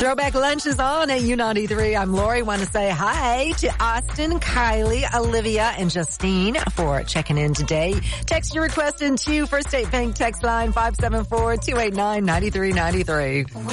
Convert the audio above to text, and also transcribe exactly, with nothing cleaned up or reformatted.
Throwback Lunch is on at U ninety-three. I'm Lori. Want to say hi to Austin, Kylie, Olivia, and Justine for checking in today. Text your request into First State Bank text line five seven four, two eight nine, nine three nine three.